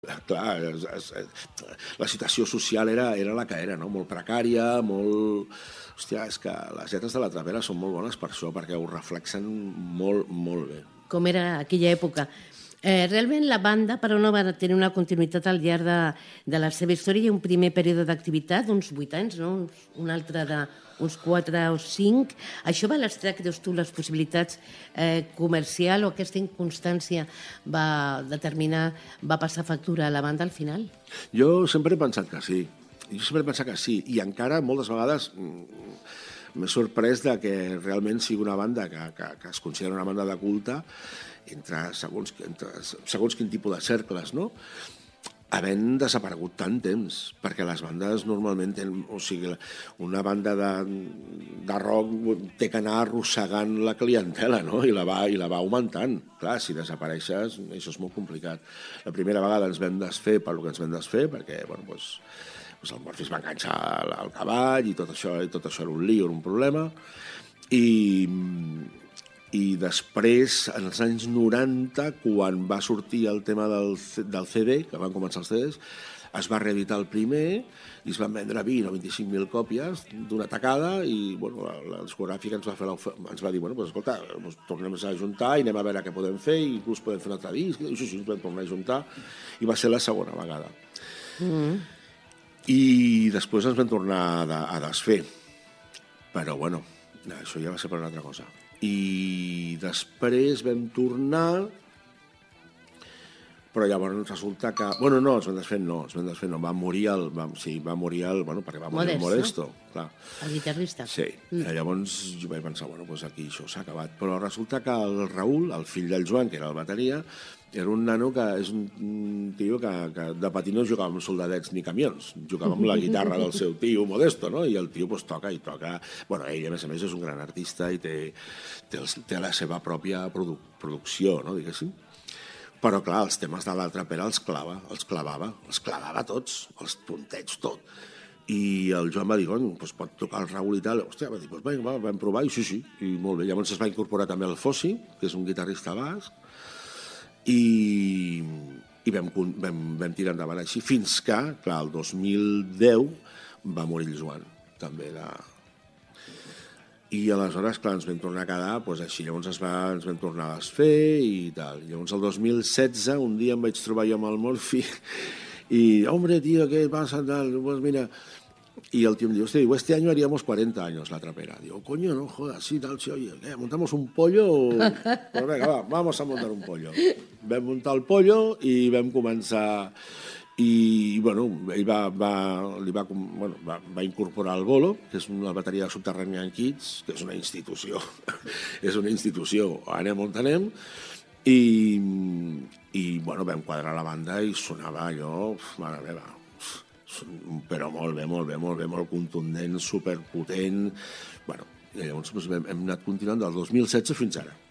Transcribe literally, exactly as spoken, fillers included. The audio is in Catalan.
Clar, es, es, la situació social era, era la que era, no? Molt precària, molt... Hòstia, és que les lletres de la Trapera són molt bones per això, perquè ho reflexen molt, molt bé. Com era aquella època. Eh, realment la banda, però, no va tenir una continuïtat al llarg de, de la seva història. Hi ha un primer període d'activitat, d'uns vuit anys, no? Un altre d'uns quatre o cinc. Això va lastrar, creus tu, les possibilitats eh, comercial, o aquesta inconstància va determinar, va passar factura a la banda al final? Jo sempre he pensat que sí. Jo sempre he pensat que sí. I encara, moltes vegades, m'he sorprès de que realment sigui una banda que, que, que es considera una banda de culte entre segons, entre segons quin tipus de cercles, no? Havent desaparegut tant temps, perquè les bandes normalment tenen, o sigui, una banda de, de rock té que anar arrossegant la clientela, no? I la va, i la va augmentant. Clar, si desapareixes, això és molt complicat. La primera vegada ens vam desfer pel que ens vam desfer, perquè, bueno, doncs, doncs el Murphy es va enganxar al, al cavall i tot això, i tot això era un lío, era un problema. I... I després, en els anys noranta, quan va sortir el tema del, del C D, que van començar els C Ds, es va reeditar el primer i es van vendre vint o vint-i-cinc mil còpies d'una tacada i bueno, la, la discogràfica ens va, fer la, ens va dir, bueno, pues, escolta, pues, tornem a juntar i anem a veure què podem fer i inclús podem fer un altre disc. I sí, sí, ens vam tornar a juntar i va ser la segona vegada. Mm. I després ens vam tornar a, a desfer. Però, bueno, això ja va ser per una altra cosa. I després vam tornar, però llavors resulta que... Bueno, no, ens vam desfent no, ens vam desfent no, va morir el... Va, sí, va morir el... Bueno, perquè va morir el Modesto, clar. El guitarrista. Sí, mm. Llavors jo vaig pensar, bueno, doncs aquí això s'ha acabat. Però resulta que el Raül, el fill del Joan, que era el bateria, era un nano que és un tio que, que de petit no jugava amb soldadets ni camions, jugava amb la guitarra del seu tio Modesto, no? I el tio pues, toca i toca... Bueno, ell, a més a més, és un gran artista i té, té, el, té la seva pròpia produ producció, no? Diguéssim. Però, clar, els temes de la Trapera els clava, els clavava, els clavava tots, els puntets, tot. I el Joan va dir, doncs pot tocar el Raül i tal. Hòstia, va dir, doncs va, vam provar i sí, sí, i molt bé. Llavors es va incorporar també el Fossi, que és un guitarrista basc, i, i vam, vam, vam tirar endavant així, fins que, clar, el dos mil deu va morir el Joan, també de... I aleshores, clar, ens vam tornar a quedar, doncs així, llavors es va, ens vam tornar a desfer i tal. Llavors, el dos mil setze, un dia em vaig trobar jo amb el Murphy i, hombre, tío, ¿qué pasa? Tal? Pues mira... Y el tío me dijo, hostia, digo, este año haríamos cuarenta años la Trapera. Digo, coño, no jodas, sí, tal, sí, oye, ¿qué? ¿Montamos un pollo? Pues venga, va, vamos a montar un pollo. Vam muntar el pollo i vam començar... I, bueno, ell va, va, li va, bueno, va, va incorporar el Bolo, que és una bateria de Subterranean Kids, que és una institució, és una institució, anem on anem, i, i bueno, vam quadrar la banda i sonava allò, mare meva, però molt bé, molt bé, molt bé, molt contundent, superpotent. Bueno, i llavors hem anat continuant del dos mil setze fins ara.